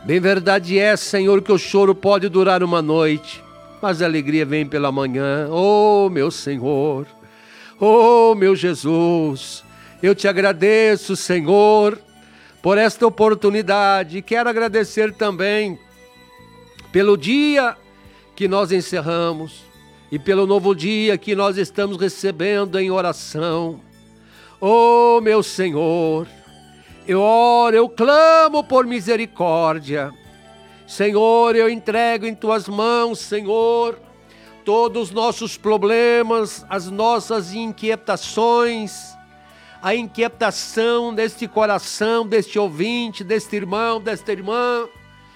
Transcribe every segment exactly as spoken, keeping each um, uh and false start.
Bem verdade é, Senhor, que o choro pode durar uma noite, mas a alegria vem pela manhã. Oh, meu Senhor, oh, meu Jesus, eu te agradeço, Senhor, por esta oportunidade. Quero agradecer também pelo dia que nós encerramos e pelo novo dia que nós estamos recebendo em oração. Oh, meu Senhor, eu oro, eu clamo por misericórdia. Senhor, eu entrego em tuas mãos, Senhor, todos os nossos problemas, as nossas inquietações, a inquietação deste coração, deste ouvinte, deste irmão, desta irmã,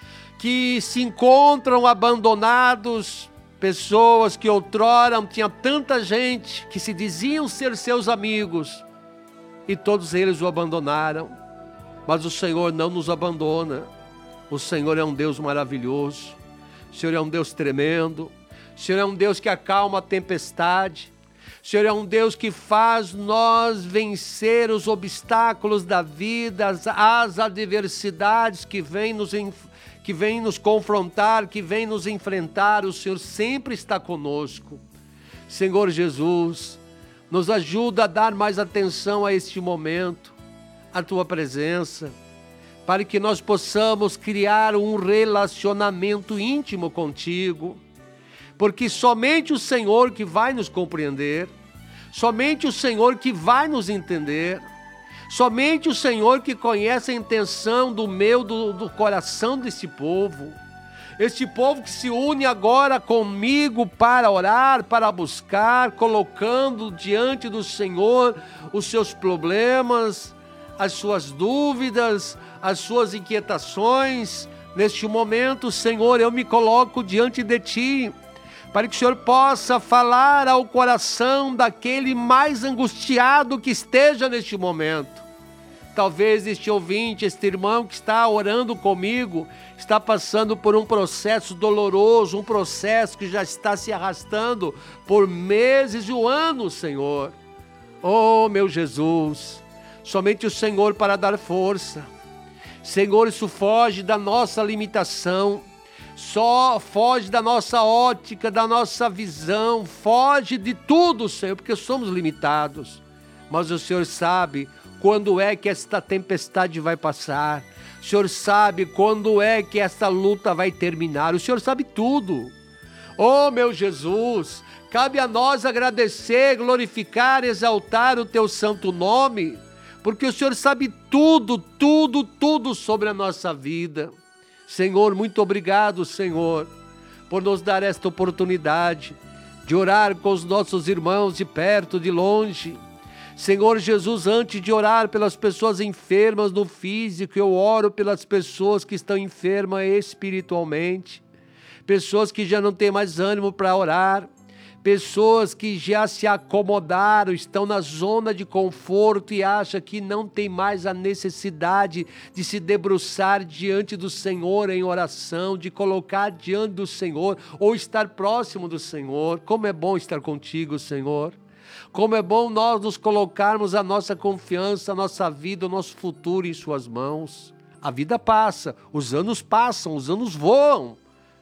que se encontram abandonados, pessoas que outrora tinha tanta gente que se diziam ser seus amigos e todos eles o abandonaram. Mas o Senhor não nos abandona. O Senhor é um Deus maravilhoso. O Senhor é um Deus tremendo. O Senhor é um Deus que acalma a tempestade. O Senhor é um Deus que faz nós vencer os obstáculos da vida, as, as adversidades que vêm nos, que vêm nos confrontar, que vêm nos enfrentar. O Senhor sempre está conosco. Senhor Jesus, nos ajuda a dar mais atenção a este momento, a tua presença, para que nós possamos criar um relacionamento íntimo contigo, porque somente o Senhor que vai nos compreender, somente o Senhor que vai nos entender, somente o Senhor que conhece a intenção do meu, do, do coração desse povo, este povo que se une agora comigo para orar, para buscar, colocando diante do Senhor os seus problemas, as suas dúvidas, as suas inquietações. Neste momento, Senhor, eu me coloco diante de Ti, para que o Senhor possa falar ao coração daquele mais angustiado que esteja neste momento. Talvez este ouvinte, este irmão que está orando comigo, está passando por um processo doloroso, um processo que já está se arrastando por meses e um ano, Senhor. Oh, meu Jesus, somente o Senhor para dar força. Senhor, isso foge da nossa limitação, só foge da nossa ótica, da nossa visão, foge de tudo, Senhor, porque somos limitados. Mas o Senhor sabe quando é que esta tempestade vai passar. O Senhor sabe quando é que esta luta vai terminar. O Senhor sabe tudo. Oh, meu Jesus, cabe a nós agradecer, glorificar, exaltar o teu santo nome, porque o Senhor sabe tudo, tudo, tudo sobre a nossa vida. Senhor, muito obrigado, Senhor, por nos dar esta oportunidade de orar com os nossos irmãos de perto, de longe. Senhor Jesus, antes de orar pelas pessoas enfermas no físico, eu oro pelas pessoas que estão enfermas espiritualmente, pessoas que já não têm mais ânimo para orar, pessoas que já se acomodaram, estão na zona de conforto e acham que não tem mais a necessidade de se debruçar diante do Senhor em oração, de colocar diante do Senhor ou estar próximo do Senhor. Como é bom estar contigo, Senhor. Como é bom nós nos colocarmos a nossa confiança, a nossa vida, o nosso futuro em suas mãos. A vida passa, os anos passam, os anos voam.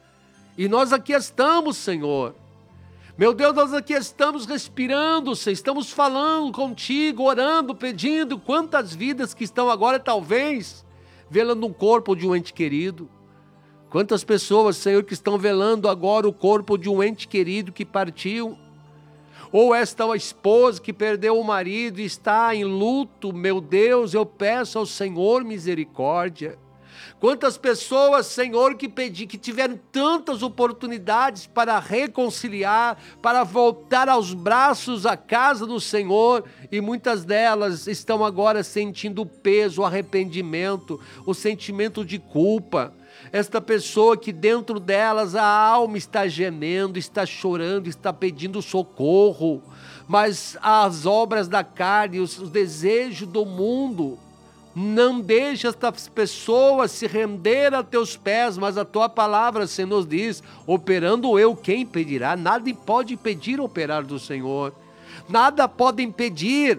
E nós aqui estamos, Senhor. Meu Deus, nós aqui estamos respirando, Senhor, estamos falando contigo, orando, pedindo. Quantas vidas que estão agora, talvez, velando o corpo de um ente querido. Quantas pessoas, Senhor, que estão velando agora o corpo de um ente querido que partiu. Ou esta esposa que perdeu o marido e está em luto. Meu Deus, eu peço ao Senhor misericórdia. Quantas pessoas, Senhor, que, pedi, que tiveram tantas oportunidades para reconciliar, para voltar aos braços, à casa do Senhor, e muitas delas estão agora sentindo o peso, o arrependimento, o sentimento de culpa. Esta pessoa que dentro delas a alma está gemendo, está chorando, está pedindo socorro, mas as obras da carne, os, os desejos do mundo, não deixa estas pessoas se render a teus pés, mas a tua palavra, Senhor, nos diz, operando eu, quem impedirá? Nada pode impedir o operar do Senhor, nada pode impedir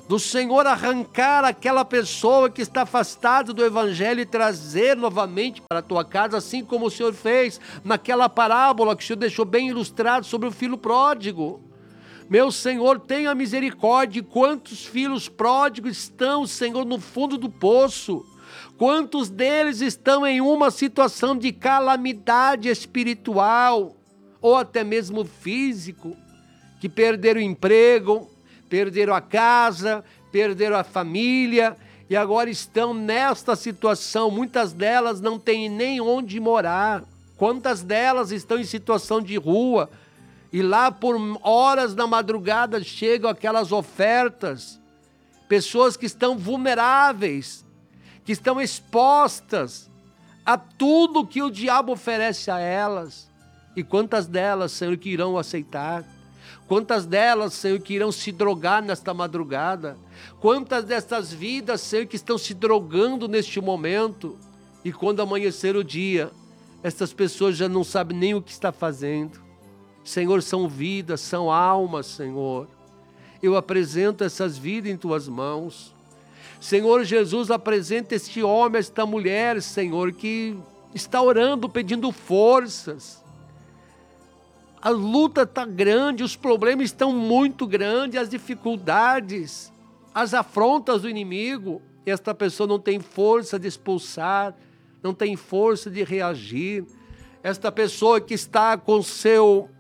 do Senhor arrancar aquela pessoa que está afastada do Evangelho e trazer novamente para a tua casa, assim como o Senhor fez naquela parábola que o Senhor deixou bem ilustrado sobre o filho pródigo. Meu Senhor, tenha misericórdia. Quantos filhos pródigos estão, Senhor, no fundo do poço? Quantos deles estão em uma situação de calamidade espiritual ou até mesmo físico, que perderam o emprego, perderam a casa, perderam a família e agora estão nesta situação. Muitas delas não têm nem onde morar. Quantas delas estão em situação de rua e lá por horas da madrugada chegam aquelas ofertas. Pessoas que estão vulneráveis, que estão expostas a tudo que o diabo oferece a elas. E quantas delas, Senhor, que irão aceitar? Quantas delas, Senhor, que irão se drogar nesta madrugada? Quantas dessas vidas, Senhor, que estão se drogando neste momento? E quando amanhecer o dia, essas pessoas já não sabem nem o que está fazendo. Senhor, são vidas, são almas, Senhor. Eu apresento essas vidas em tuas mãos. Senhor Jesus, apresenta este homem, esta mulher, Senhor, que está orando, pedindo forças. A luta está grande, os problemas estão muito grandes, as dificuldades, as afrontas do inimigo. E esta pessoa não tem força de expulsar, não tem força de reagir. Esta pessoa que está com, seu,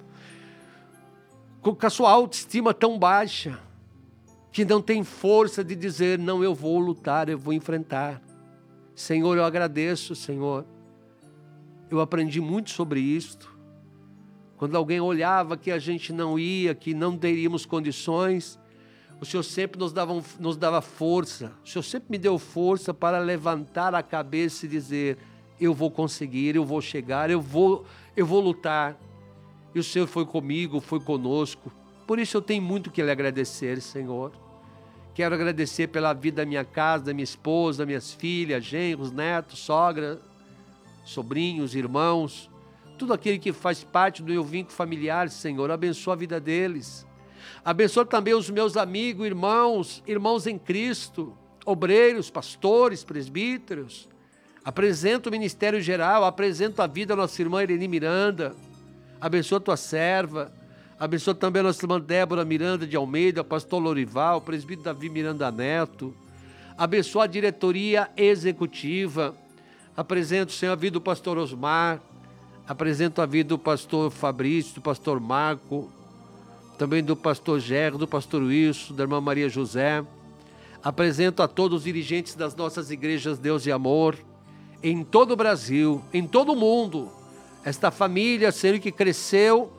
com a sua autoestima tão baixa, que não tem força de dizer, não, eu vou lutar, eu vou enfrentar. Senhor, eu agradeço, Senhor. Eu aprendi muito sobre isto. Quando alguém olhava que a gente não ia, que não teríamos condições, o Senhor sempre nos dava, nos dava força. O Senhor sempre me deu força para levantar a cabeça e dizer, eu vou conseguir, eu vou chegar, eu vou, eu vou lutar. E o Senhor foi comigo, foi conosco. Por isso eu tenho muito que lhe agradecer, Senhor. Quero agradecer pela vida da minha casa, da minha esposa, minhas filhas, genros, netos, sogra, sobrinhos, irmãos. Tudo aquele que faz parte do meu vínculo familiar, Senhor, abençoa a vida deles. Abençoa também os meus amigos, irmãos, irmãos em Cristo, obreiros, pastores, presbíteros. Apresento o ministério geral, apresento a vida da nossa irmã Irene Miranda. Abençoa a tua serva. Abençoa também a nossa irmã Débora Miranda de Almeida, pastor Lorival, presbítero Davi Miranda Neto. Abençoa a diretoria executiva. Apresento, Senhor, a vida do pastor Osmar. Apresento a vida do pastor Fabrício, do pastor Marco, também do pastor Gerro, do pastor Wilson, da irmã Maria José. Apresento a todos os dirigentes das nossas igrejas Deus e Amor, em todo o Brasil, em todo o mundo. Esta família, Senhor, que cresceu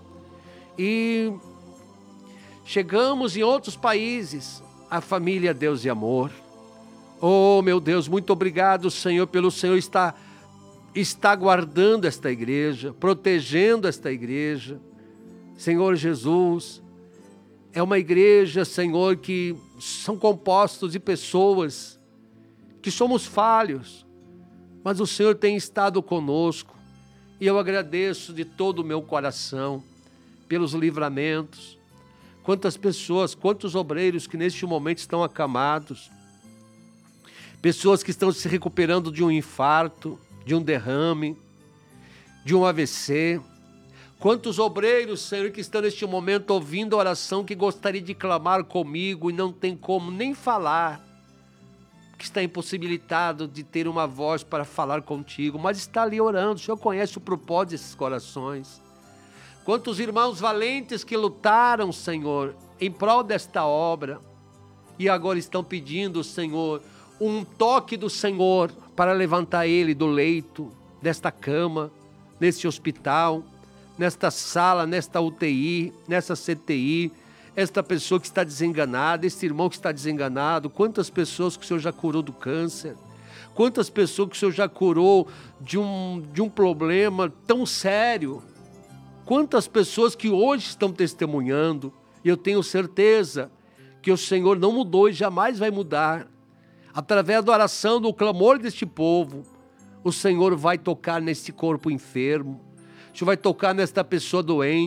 e chegamos em outros países, a família Deus e Amor. Oh, meu Deus, muito obrigado, Senhor, pelo Senhor estar... está guardando esta igreja, protegendo esta igreja. Senhor Jesus, é uma igreja, Senhor, que são compostos de pessoas que somos falhos, mas o Senhor tem estado conosco e eu agradeço de todo o meu coração pelos livramentos. Quantas pessoas, quantos obreiros que neste momento estão acamados, pessoas que estão se recuperando de um infarto, de um derrame, de um A V C. Quantos obreiros, Senhor, que estão neste momento ouvindo a oração, que gostaria de clamar comigo e não tem como nem falar, que está impossibilitado de ter uma voz para falar contigo, mas está ali orando. O Senhor conhece o propósito desses corações. Quantos irmãos valentes que lutaram, Senhor, em prol desta obra e agora estão pedindo, Senhor, um toque do Senhor para levantar ele do leito, desta cama, neste hospital, nesta sala, nesta U T I, nessa C T I, esta pessoa que está desenganada, este irmão que está desenganado. Quantas pessoas que o Senhor já curou do câncer, quantas pessoas que o Senhor já curou de um, de um problema tão sério, quantas pessoas que hoje estão testemunhando, e eu tenho certeza que o Senhor não mudou e jamais vai mudar. Através da oração, do clamor deste povo, o Senhor vai tocar neste corpo enfermo, o Senhor vai tocar nesta pessoa doente,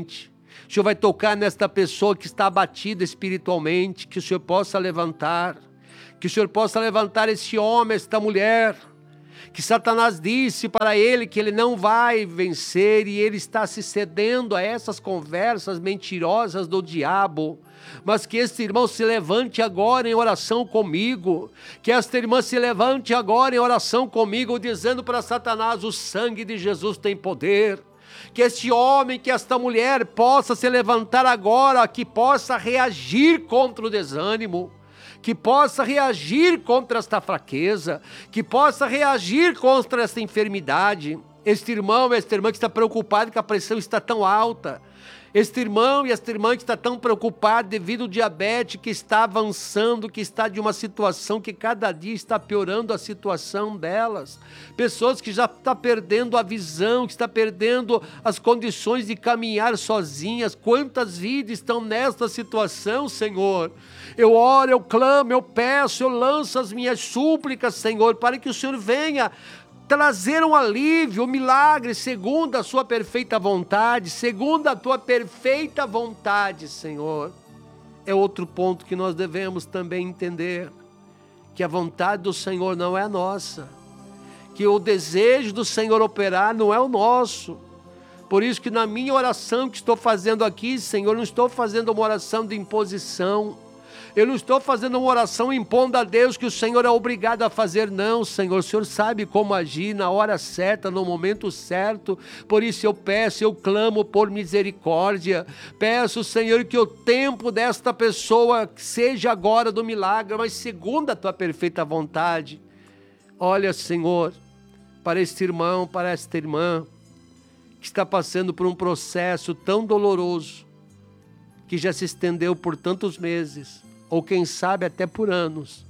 O Senhor vai tocar nesta pessoa que está abatida espiritualmente, que o Senhor possa levantar, que o Senhor possa levantar esse homem, esta mulher, que Satanás disse para ele que ele não vai vencer e ele está se cedendo a essas conversas mentirosas do diabo. Mas que este irmão se levante agora em oração comigo, que esta irmã se levante agora em oração comigo, dizendo para Satanás: o sangue de Jesus tem poder. Que este homem, que esta mulher possa se levantar agora, que possa reagir contra o desânimo, que possa reagir contra esta fraqueza, que possa reagir contra esta enfermidade. Este irmão, esta irmã que está preocupado que a pressão está tão alta, este irmão e esta irmã que está tão preocupado devido ao diabetes que está avançando, que está de uma situação que cada dia está piorando a situação delas. Pessoas que já estão perdendo a visão, que estão perdendo as condições de caminhar sozinhas. Quantas vidas estão nesta situação, Senhor? Eu oro, eu clamo, eu peço, eu lanço as minhas súplicas, Senhor, para que o Senhor venha trazer um alívio, um milagre, segundo a sua perfeita vontade, segundo a tua perfeita vontade, Senhor. É outro ponto que nós devemos também entender, que a vontade do Senhor não é a nossa, que o desejo do Senhor operar não é o nosso. Por isso que na minha oração que estou fazendo aqui, Senhor, não estou fazendo uma oração de imposição, eu não estou fazendo uma oração impondo a Deus que o Senhor é obrigado a fazer, não, Senhor. O Senhor sabe como agir na hora certa, no momento certo. Por isso eu peço, eu clamo por misericórdia. Peço, Senhor, que o tempo desta pessoa seja agora do milagre, mas segundo a tua perfeita vontade. Olha, Senhor, para este irmão, para esta irmã, que está passando por um processo tão doloroso, que já se estendeu por tantos meses, ou quem sabe até por anos.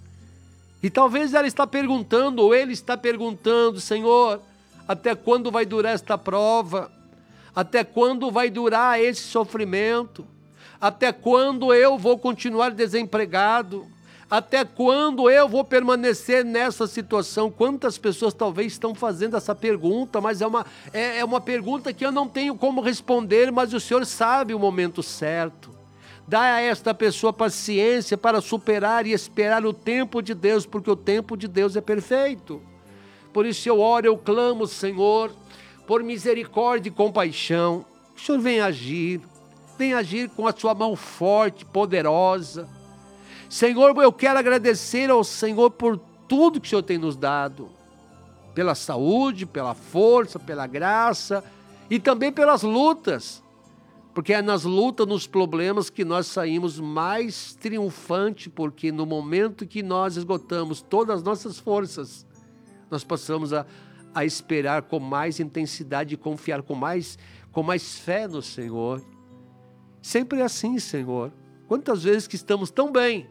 E talvez ela está perguntando, ou ele está perguntando: Senhor, até quando vai durar esta prova? Até quando vai durar esse sofrimento? Até quando eu vou continuar desempregado? Até quando eu vou permanecer nessa situação? Quantas pessoas talvez estão fazendo essa pergunta, mas é uma, é, é uma pergunta que eu não tenho como responder, mas o Senhor sabe o momento certo. Dá a esta pessoa paciência para superar e esperar o tempo de Deus, porque o tempo de Deus é perfeito. Por isso eu oro, eu clamo, Senhor, por misericórdia e compaixão. O Senhor vem agir, vem agir com a sua mão forte, poderosa. Senhor, eu quero agradecer ao Senhor por tudo que o Senhor tem nos dado, pela saúde, pela força, pela graça e também pelas lutas. Porque é nas lutas, nos problemas que nós saímos mais triunfante, porque no momento que nós esgotamos todas as nossas forças, nós passamos a, a esperar com mais intensidade e confiar com mais, com mais fé no Senhor. Sempre é assim, Senhor. Quantas vezes que estamos tão bem,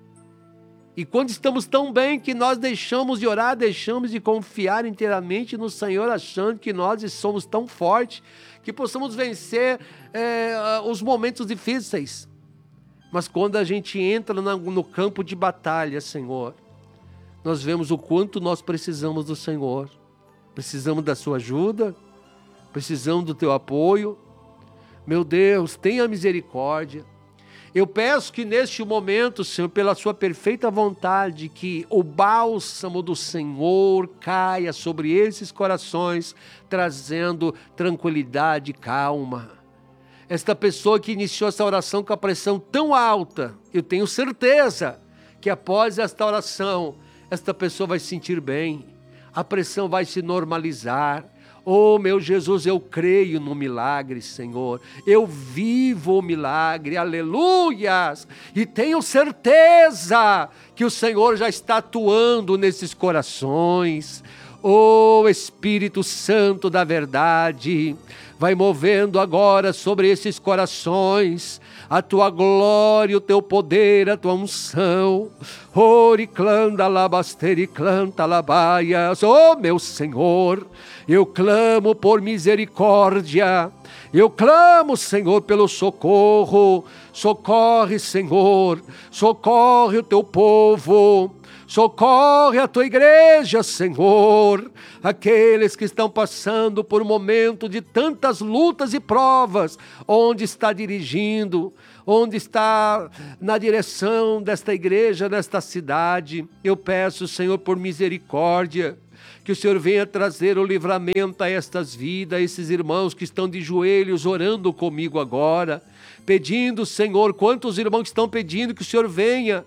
e quando estamos tão bem que nós deixamos de orar, deixamos de confiar inteiramente no Senhor, achando que nós somos tão fortes, que possamos vencer é, os momentos difíceis. Mas quando a gente entra na, no campo de batalha, Senhor, nós vemos o quanto nós precisamos do Senhor. Precisamos da sua ajuda, precisamos do teu apoio. Meu Deus, tenha misericórdia. Eu peço que neste momento, Senhor, pela sua perfeita vontade, que o bálsamo do Senhor caia sobre esses corações, trazendo tranquilidade e calma. Esta pessoa que iniciou essa oração com a pressão tão alta, eu tenho certeza que após esta oração, esta pessoa vai se sentir bem, a pressão vai se normalizar. Oh, meu Jesus, eu creio no milagre, Senhor. Eu vivo o milagre, aleluias. E tenho certeza que o Senhor já está atuando nesses corações. Oh, Espírito Santo da verdade, vai movendo agora sobre esses corações a tua glória, o teu poder, a tua unção. Oriclanda labastericlanta labaias. Oh, meu Senhor, eu clamo por misericórdia. Eu clamo, Senhor, pelo socorro. Socorre, Senhor, socorre o teu povo. Socorre a tua igreja, Senhor, aqueles que estão passando por um momento de tantas lutas e provas, onde está dirigindo, onde está na direção desta igreja, desta cidade. Eu peço, Senhor, por misericórdia, que o Senhor venha trazer o livramento a estas vidas, a esses irmãos que estão de joelhos orando comigo agora, pedindo, Senhor, quantos irmãos estão pedindo que o Senhor venha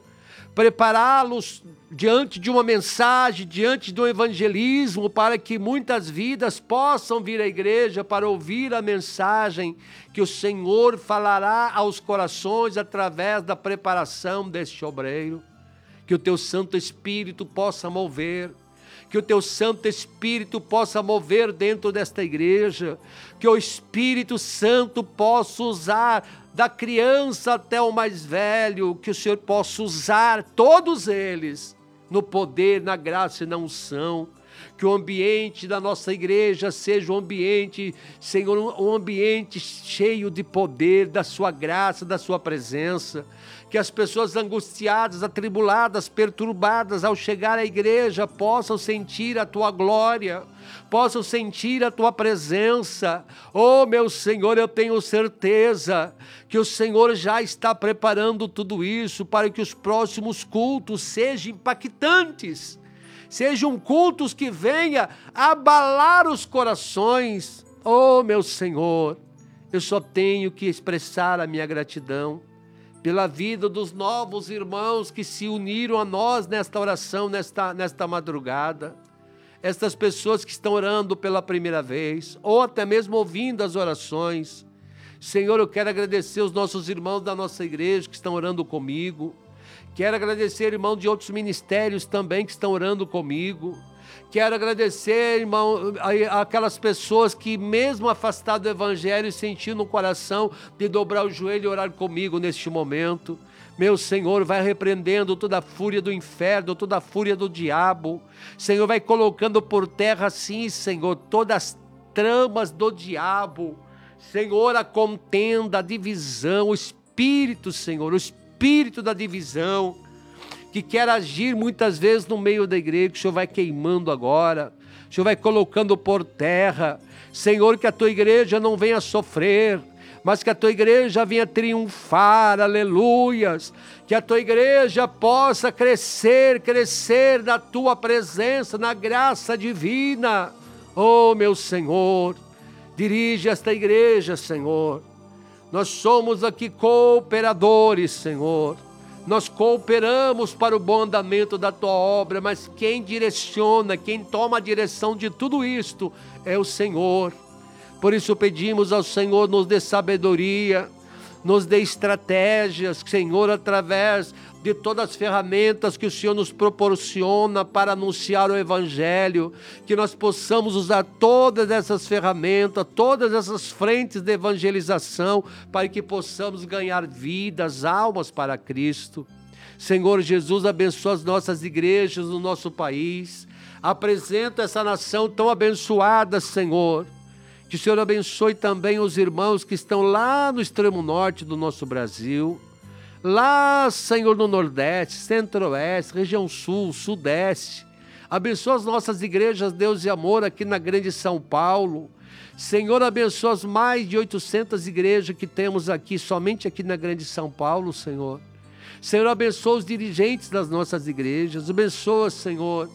prepará-los diante de uma mensagem, diante de um evangelismo, para que muitas vidas possam vir à igreja para ouvir a mensagem que o Senhor falará aos corações através da preparação deste obreiro. Que o teu Santo Espírito possa mover, que o teu Santo Espírito possa mover dentro desta igreja, que o Espírito Santo possa usar da criança até o mais velho, que o Senhor possa usar todos eles no poder, na graça e na unção. Que o ambiente da nossa igreja seja um ambiente, Senhor, um ambiente cheio de poder, da sua graça, da sua presença. Que as pessoas angustiadas, atribuladas, perturbadas, ao chegar à igreja, possam sentir a tua glória, possam sentir a tua presença. Oh, meu Senhor, eu tenho certeza que o Senhor já está preparando tudo isso para que os próximos cultos sejam impactantes, sejam cultos que venham abalar os corações. Oh, meu Senhor, eu só tenho que expressar a minha gratidão pela vida dos novos irmãos que se uniram a nós nesta oração, nesta, nesta madrugada. Estas pessoas que estão orando pela primeira vez, ou até mesmo ouvindo as orações. Senhor, eu quero agradecer os nossos irmãos da nossa igreja que estão orando comigo. Quero agradecer irmãos de outros ministérios também que estão orando comigo. Quero agradecer, irmão, aquelas pessoas que mesmo afastadas do evangelho sentindo no coração de dobrar o joelho e orar comigo neste momento. Meu Senhor, vai repreendendo toda a fúria do inferno, toda a fúria do diabo. Senhor, vai colocando por terra, sim, Senhor, todas as tramas do diabo. Senhor, a contenda, a divisão, o espírito, Senhor, o espírito da divisão, que quer agir muitas vezes no meio da igreja, que o Senhor vai queimando agora, o Senhor vai colocando por terra. Senhor, que a tua igreja não venha sofrer, mas que a tua igreja venha triunfar, aleluias, que a tua igreja possa crescer, crescer na tua presença, na graça divina. Oh, meu Senhor, dirige esta igreja, Senhor. Nós somos aqui cooperadores, Senhor. Nós cooperamos para o bom andamento da tua obra, mas quem direciona, quem toma a direção de tudo isto é o Senhor. Por isso pedimos ao Senhor, nos dê sabedoria, nos dê estratégias, Senhor, através de todas as ferramentas que o Senhor nos proporciona para anunciar o Evangelho, que nós possamos usar todas essas ferramentas, todas essas frentes de evangelização, para que possamos ganhar vidas, almas para Cristo. Senhor Jesus, abençoa as nossas igrejas no nosso país, apresenta essa nação tão abençoada, Senhor. Que o Senhor abençoe também os irmãos que estão lá no extremo norte do nosso Brasil, lá, Senhor, no Nordeste, Centro-Oeste, região Sul, Sudeste. Abençoa as nossas igrejas, Deus e Amor, aqui na Grande São Paulo. Senhor, abençoa as mais de oitocentas igrejas que temos aqui, somente aqui na Grande São Paulo, Senhor. Senhor, abençoa os dirigentes das nossas igrejas, abençoa, Senhor,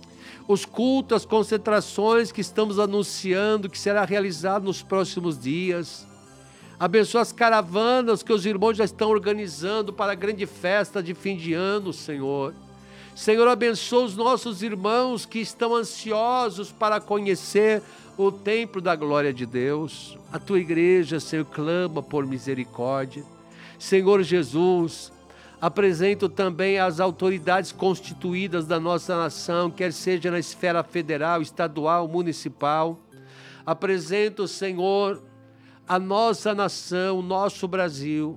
os cultos, as concentrações que estamos anunciando, que será realizado nos próximos dias. Abençoa as caravanas que os irmãos já estão organizando para a grande festa de fim de ano, Senhor. Senhor, abençoa os nossos irmãos que estão ansiosos para conhecer o templo da glória de Deus. A tua igreja, Senhor, clama por misericórdia. Senhor Jesus, apresento também as autoridades constituídas da nossa nação, quer seja na esfera federal, estadual, municipal. Apresento, Senhor, a nossa nação, o nosso Brasil.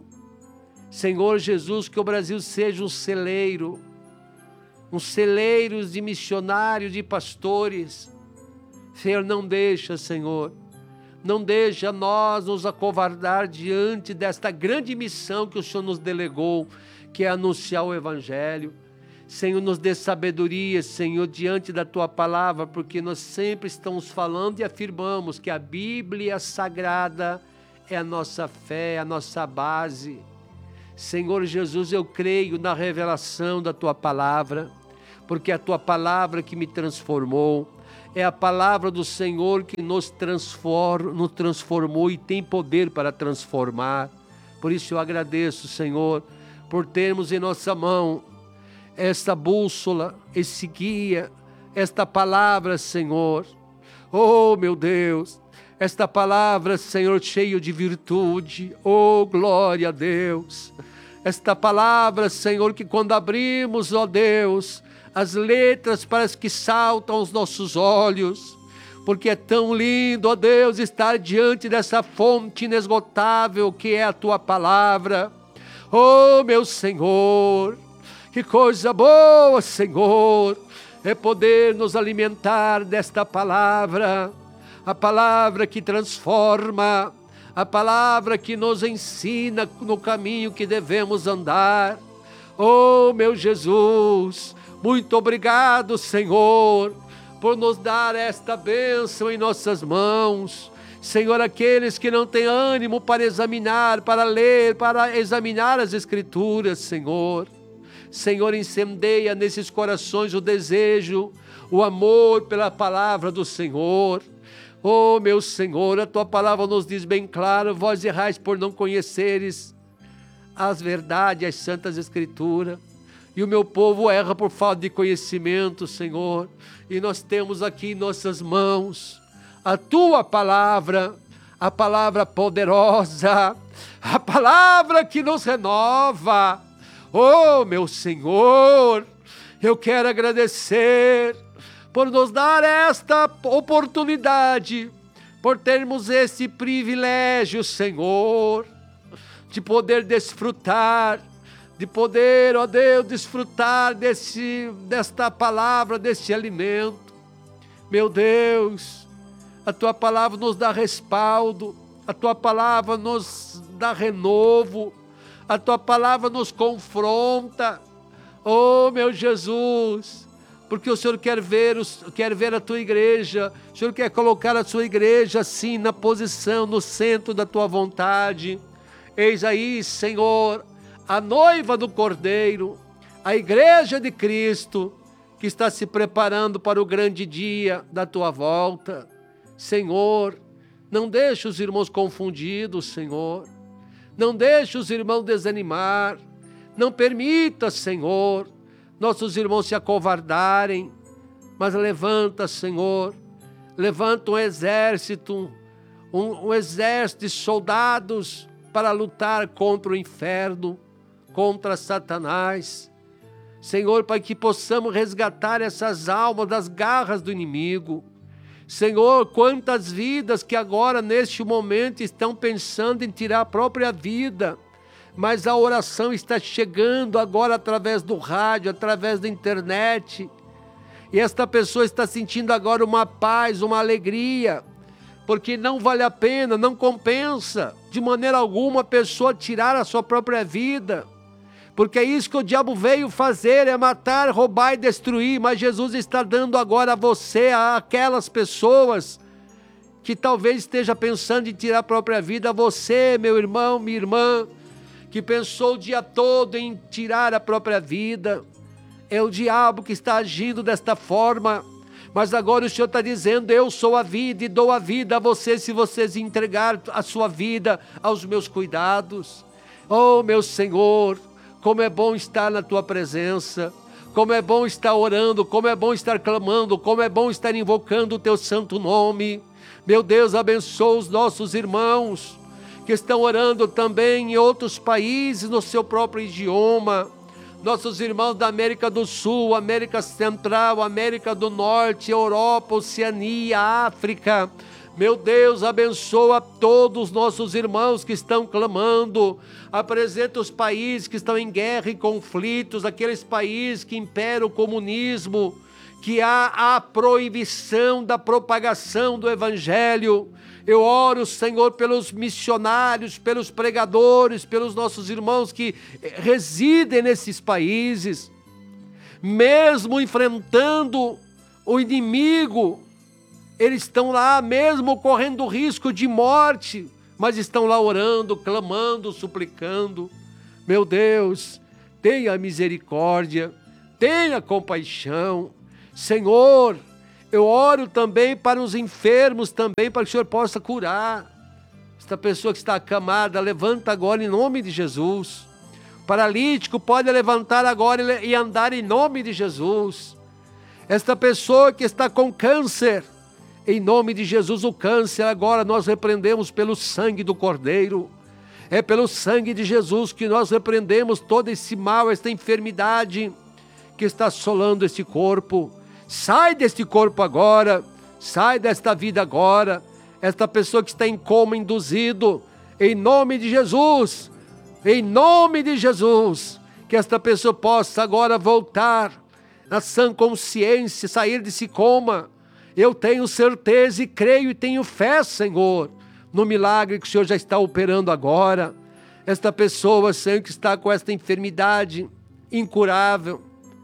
Senhor Jesus, que o Brasil seja um celeiro, um celeiro de missionários, de pastores. Senhor, não deixa, Senhor, não deixa nós nos acovardar diante desta grande missão que o Senhor nos delegou, que é anunciar o Evangelho. Senhor, nos dê sabedoria, Senhor, diante da Tua palavra, porque nós sempre estamos falando e afirmamos que a Bíblia Sagrada é a nossa fé, a nossa base. Senhor Jesus, eu creio na revelação da Tua palavra, porque é a Tua palavra que me transformou, é a palavra do Senhor que nos, transform, nos transformou e tem poder para transformar. Por isso eu agradeço, Senhor, por termos em nossa mão esta bússola, esse guia, esta palavra, Senhor. Oh, meu Deus, esta palavra, Senhor, cheia de virtude. Oh, glória a Deus. Esta palavra, Senhor, que quando abrimos, ó Deus, as letras parece que saltam aos nossos olhos, porque é tão lindo, ó Deus, estar diante dessa fonte inesgotável que é a Tua palavra. Oh, meu Senhor, que coisa boa, Senhor, é poder nos alimentar desta palavra, a palavra que transforma, a palavra que nos ensina no caminho que devemos andar. Oh, meu Jesus, muito obrigado, Senhor, por nos dar esta bênção em nossas mãos. Senhor, aqueles que não têm ânimo para examinar, para ler, para examinar as Escrituras, Senhor. Senhor, incendeia nesses corações o desejo, o amor pela palavra do Senhor. Oh, meu Senhor, a Tua palavra nos diz bem claro: vós errais por não conheceres as verdades, as santas Escrituras. E o meu povo erra por falta de conhecimento, Senhor. E nós temos aqui em nossas mãos a Tua palavra, a palavra poderosa, a palavra que nos renova. Oh, meu Senhor, eu quero agradecer por nos dar esta oportunidade, por termos esse privilégio, Senhor, de poder desfrutar, de poder, ó Deus, desfrutar desse, desta palavra, desse alimento. Meu Deus, a Tua palavra nos dá respaldo, a Tua palavra nos dá renovo, a Tua palavra nos confronta. Oh, meu Jesus, porque o Senhor quer ver, quer ver a Tua igreja, o Senhor quer colocar a Sua igreja assim na posição, no centro da Tua vontade. Eis aí, Senhor, a noiva do Cordeiro, a igreja de Cristo, que está se preparando para o grande dia da Tua volta. Senhor, não deixe os irmãos confundidos, Senhor. Não deixe os irmãos desanimar. Não permita, Senhor, nossos irmãos se acovardarem. Mas levanta, Senhor, levanta um exército, um, um exército de soldados para lutar contra o inferno, contra Satanás. Senhor, para que possamos resgatar essas almas das garras do inimigo. Senhor, quantas vidas que agora, neste momento, estão pensando em tirar a própria vida, mas a oração está chegando agora através do rádio, através da internet, e esta pessoa está sentindo agora uma paz, uma alegria, porque não vale a pena, não compensa, de maneira alguma, a pessoa tirar a sua própria vida, porque é isso que o diabo veio fazer, é matar, roubar e destruir. Mas Jesus está dando agora a você, a aquelas pessoas que talvez esteja pensando em tirar a própria vida, a você, meu irmão, minha irmã, que pensou o dia todo em tirar a própria vida. É o diabo que está agindo desta forma, mas agora o Senhor está dizendo: eu sou a vida e dou a vida a você se vocês entregar a sua vida aos meus cuidados. Oh, meu Senhor, como é bom estar na Tua presença, como é bom estar orando, como é bom estar clamando, como é bom estar invocando o Teu santo nome. Meu Deus, abençoa os nossos irmãos que estão orando também em outros países, no seu próprio idioma. Nossos irmãos da América do Sul, América Central, América do Norte, Europa, Oceania, África. Meu Deus, abençoa todos os nossos irmãos que estão clamando. Apresenta os países que estão em guerra e conflitos, aqueles países que impera o comunismo, que há a proibição da propagação do Evangelho. Eu oro, Senhor, pelos missionários, pelos pregadores, pelos nossos irmãos que residem nesses países. mesmo enfrentando o inimigo, eles estão lá mesmo correndo risco de morte, mas estão lá orando, clamando, suplicando. Meu Deus, tenha misericórdia, tenha compaixão. Senhor, eu oro também para os enfermos também, para que o Senhor possa curar. Esta pessoa que está acamada, levanta agora em nome de Jesus. O paralítico pode levantar agora e andar em nome de Jesus. Esta pessoa que está com câncer, em nome de Jesus, o câncer agora nós repreendemos pelo sangue do Cordeiro. É pelo sangue de Jesus que nós repreendemos todo esse mal, esta enfermidade que está assolando este corpo. Sai deste corpo agora, sai desta vida agora. Esta pessoa que está em coma induzido, em nome de Jesus, em nome de Jesus, que esta pessoa possa agora voltar na sã consciência, sair desse coma. Eu tenho certeza e creio e tenho fé, Senhor, no milagre que o Senhor já está operando agora. Esta pessoa, Senhor, que está com esta enfermidade incurável,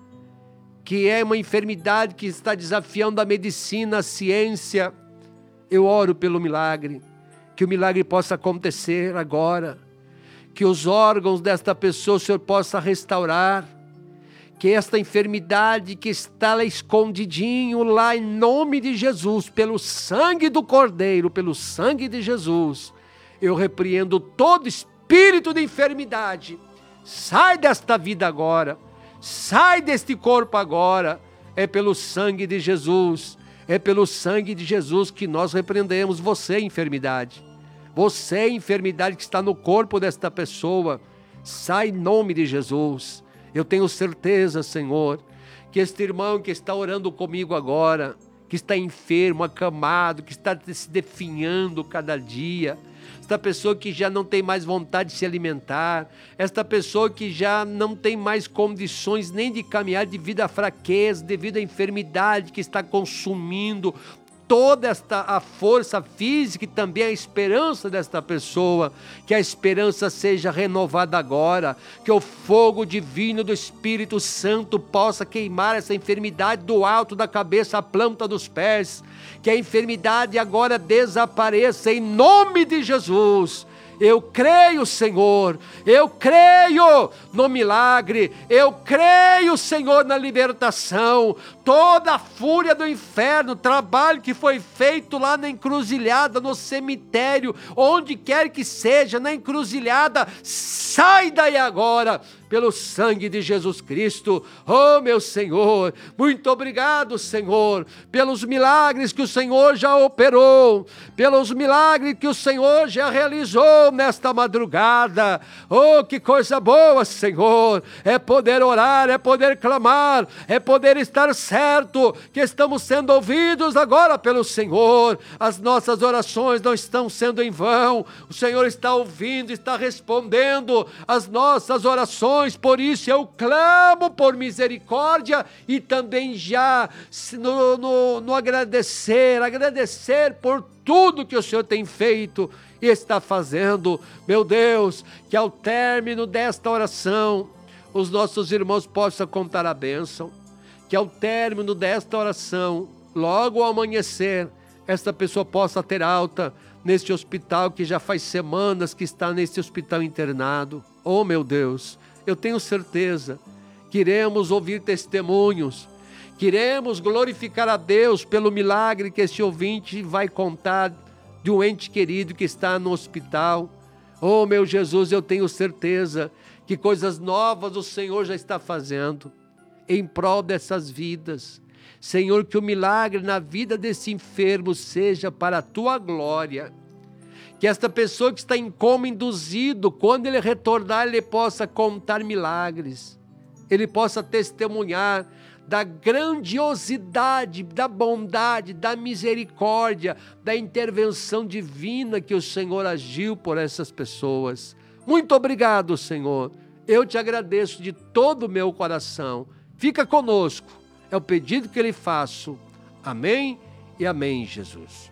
que é uma enfermidade que está desafiando a medicina, a ciência, eu oro pelo milagre, que o milagre possa acontecer agora, que os órgãos desta pessoa o Senhor possa restaurar, que esta enfermidade que está lá escondidinho, lá em nome de Jesus, pelo sangue do Cordeiro, pelo sangue de Jesus, eu repreendo todo espírito de enfermidade. Sai desta vida agora, sai deste corpo agora. É pelo sangue de Jesus, é pelo sangue de Jesus que nós repreendemos você, enfermidade. Você, enfermidade que está no corpo desta pessoa, sai em nome de Jesus. Eu tenho certeza, Senhor, que este irmão que está orando comigo agora, que está enfermo, acamado, que está se definhando cada dia, esta pessoa que já não tem mais vontade de se alimentar, esta pessoa que já não tem mais condições nem de caminhar devido à fraqueza, devido à enfermidade que está consumindo toda esta a força física e também a esperança desta pessoa, que a esperança seja renovada agora, que o fogo divino do Espírito Santo possa queimar essa enfermidade do alto da cabeça à planta dos pés, que a enfermidade agora desapareça em nome de Jesus. Eu creio, Senhor, eu creio no milagre, eu creio, Senhor, na libertação. Toda a fúria do inferno, trabalho que foi feito lá na encruzilhada, no cemitério, onde quer que seja, na encruzilhada, sai daí agora, pelo sangue de Jesus Cristo. Oh, meu Senhor, muito obrigado, Senhor, pelos milagres que o Senhor já operou, pelos milagres que o Senhor já realizou nesta madrugada. Oh, que coisa boa, Senhor, é poder orar, é poder clamar, é poder estar certo que estamos sendo ouvidos agora pelo Senhor. As nossas orações não estão sendo em vão, o Senhor está ouvindo, está respondendo as nossas orações. Por isso eu clamo por misericórdia e também já no, no, no agradecer, agradecer por tudo que o Senhor tem feito e está fazendo. Meu Deus, que ao término desta oração, os nossos irmãos possam contar a bênção, que ao término desta oração, logo ao amanhecer, esta pessoa possa ter alta neste hospital que já faz semanas que está neste hospital internado. Oh, meu Deus, eu tenho certeza que iremos ouvir testemunhos, que iremos glorificar a Deus pelo milagre que este ouvinte vai contar de um ente querido que está no hospital. Oh, meu Jesus, eu tenho certeza que coisas novas o Senhor já está fazendo em prol dessas vidas. Senhor, que o milagre na vida desse enfermo seja para a Tua glória. Que esta pessoa que está em coma induzido, quando ele retornar, ele possa contar milagres. Ele possa testemunhar da grandiosidade, da bondade, da misericórdia, da intervenção divina que o Senhor agiu por essas pessoas. Muito obrigado, Senhor. Eu te agradeço de todo o meu coração. Fica conosco. É o pedido que eu lhe faço. Amém e amém, Jesus.